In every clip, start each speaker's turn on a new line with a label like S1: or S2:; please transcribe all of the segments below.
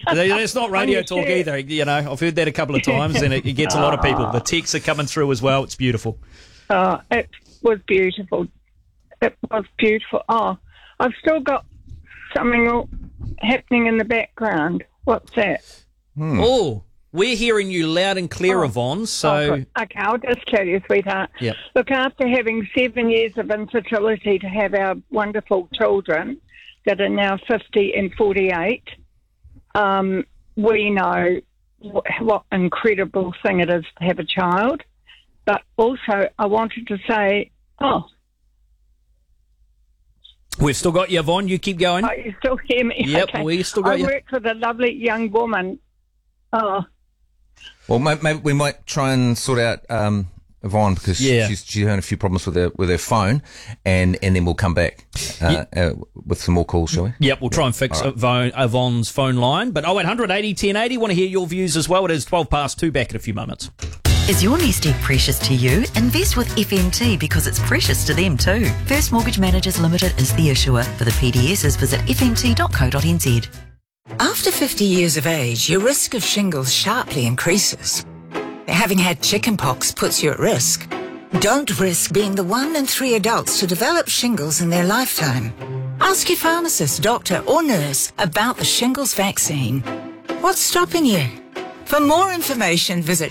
S1: It's not radio talk either. You know, I've heard that a couple of times, and it gets a lot of people. The texts are coming through as well. It's beautiful.
S2: Oh, it was beautiful. It was beautiful. Oh, I've still got something happening in the background. What's that?
S1: Oh, we're hearing you loud and clear, Yvonne. So,
S2: okay, I'll just tell you, sweetheart.
S1: Yep.
S2: Look, after having 7 years of infertility to have our wonderful children that are now 50 and 48, we know what incredible thing it is to have a child. But also, I wanted to say,
S1: we've still got you, Yvonne. You keep going.
S2: Oh, you still hear me?
S1: Yep,
S2: okay.
S1: we still got you.
S2: I worked with a lovely young woman.
S3: Well, maybe we might try and sort out Yvonne, because she's having a few problems with her phone, and then we'll come back with some more calls, shall we?
S1: Yep, we'll try and fix Yvonne's phone line. But 0800 80 1080, want to hear your views as well. It is 2:12 back in a few moments.
S4: Is your nest egg precious to you? Invest with FMT because it's precious to them too. First Mortgage Managers Limited is the issuer. For the PDSs, visit fmt.co.nz.
S5: After 50 years of age, your risk of shingles sharply increases. Having had chickenpox puts you at risk. Don't risk being the 1 in 3 adults to develop shingles in their lifetime. Ask your pharmacist, doctor or nurse about the shingles vaccine. What's stopping you? For more information, visit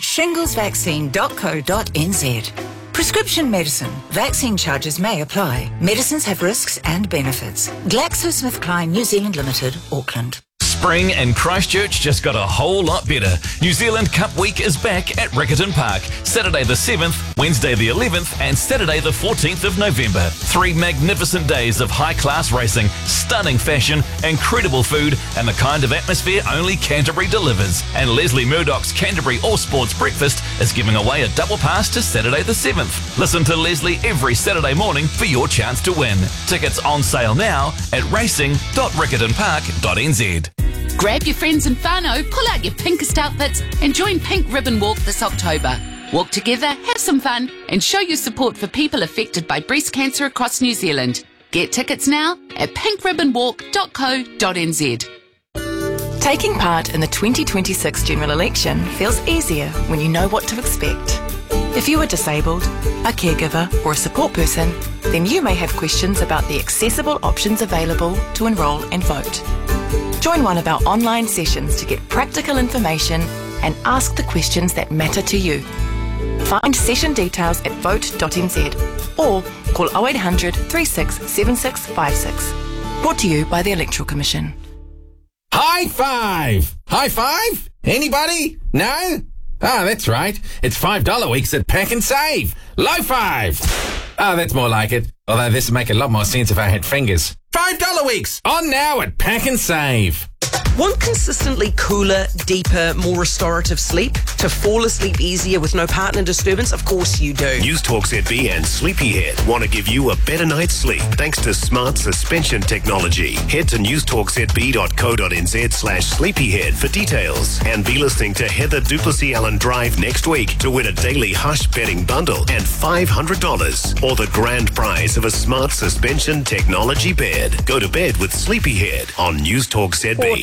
S5: shinglesvaccine.co.nz. Prescription medicine. Vaccine charges may apply. Medicines have risks and benefits. GlaxoSmithKline New Zealand Limited, Auckland.
S6: Spring in Christchurch just got a whole lot better. New Zealand Cup Week is back at Riccarton Park. Saturday the 7th, Wednesday the 11th and Saturday the 14th of November. 3 magnificent days of high-class racing, stunning fashion, incredible food and the kind of atmosphere only Canterbury delivers. And Leslie Murdoch's Canterbury All Sports Breakfast is giving away a double pass to Saturday the 7th. Listen to Leslie every Saturday morning for your chance to win. Tickets on sale now at racing.riccartonpark.nz.
S7: Grab your friends and whānau, pull out your pinkest outfits and join Pink Ribbon Walk this October. Walk together, have some fun and show your support for people affected by breast cancer across New Zealand. Get tickets now at pinkribbonwalk.co.nz.
S8: Taking part in the 2026 general election feels easier when you know what to expect. If you are disabled, a caregiver or a support person, then you may have questions about the accessible options available to enrol and vote. Join one of our online sessions to get practical information and ask the questions that matter to you. Find session details at vote.nz or call 0800 36 7656. Brought to you by the Electoral Commission.
S9: High five! High five? Anybody? No? Ah, that's right. It's $5 weeks at Pack and Save. Low five! Oh, that's more like it. Although this would make a lot more sense if I had fingers. $5 weeks! On now at Pack and Save.
S10: Want consistently cooler, deeper, more restorative sleep? To fall asleep easier with no partner disturbance? Of course you do.
S11: News Talk ZB and Sleepyhead want to give you a better night's sleep thanks to smart suspension technology. Head to newstalkzb.co.nz/sleepyhead for details. And be listening to Heather Duplessis Allen Drive next week to win a daily Hush betting bundle and $500 or the grand prize of a smart suspension technology bed. Go to bed with Sleepyhead on News Talk ZB.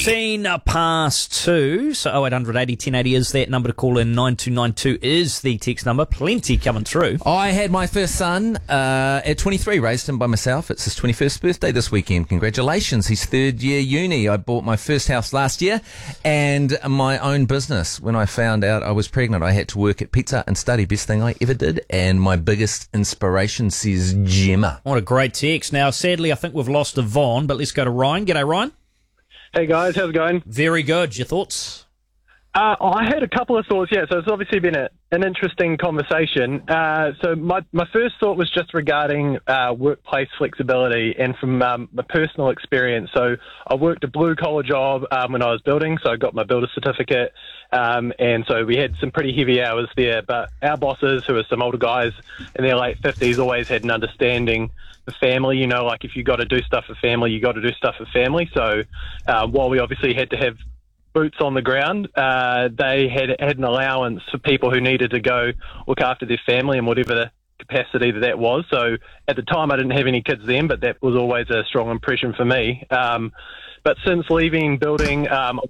S1: 14:02, so 0800 80 1080 is that number to call in. 9292 is the text number. Plenty coming through.
S3: I had my first son at 23, raised him by myself. It's his 21st birthday this weekend. Congratulations. He's third year uni. I bought my first house last year and my own business. When I found out I was pregnant, I had to work at Pizza and study. Best thing I ever did, and my biggest inspiration, says Gemma.
S1: What a great text. Now, sadly, I think we've lost Yvonne, but let's go to Ryan. G'day, Ryan.
S12: Hey guys, how's it going?
S1: Very good. Your thoughts?
S12: I had a couple of thoughts, so it's obviously been an interesting conversation. So my first thought was just regarding workplace flexibility and from my personal experience. So I worked a blue-collar job when I was building, so I got my builder certificate, and so we had some pretty heavy hours there, but our bosses, who are some older guys in their late 50s, always had an understanding for family, like if you got to do stuff for family, you got to do stuff for family. So while we obviously had to have boots on the ground, they had an allowance for people who needed to go look after their family in whatever the capacity that was. So at the time I didn't have any kids then, but that was always a strong impression for me. But since leaving building,